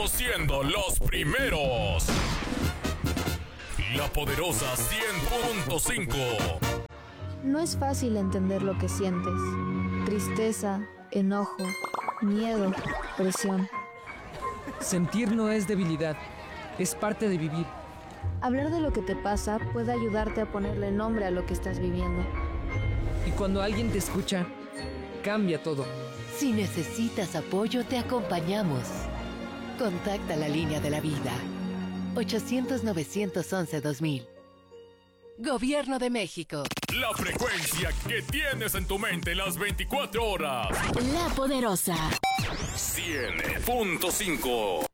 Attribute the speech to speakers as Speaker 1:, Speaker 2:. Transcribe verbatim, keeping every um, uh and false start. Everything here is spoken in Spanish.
Speaker 1: seguimos siendo los primeros. La poderosa cien punto cinco.
Speaker 2: No es fácil entender lo que sientes. Tristeza, enojo, miedo, presión.
Speaker 3: Sentir no es debilidad, es parte de vivir.
Speaker 2: Hablar de lo que te pasa puede ayudarte a ponerle nombre a lo que estás viviendo.
Speaker 3: Y cuando alguien te escucha, cambia todo.
Speaker 4: Si necesitas apoyo, te acompañamos. Contacta la línea de la vida. ochocientos, novecientos once, dos mil. Gobierno de México.
Speaker 1: La frecuencia que tienes en tu mente las veinticuatro horas.
Speaker 5: La poderosa
Speaker 1: cien punto cinco.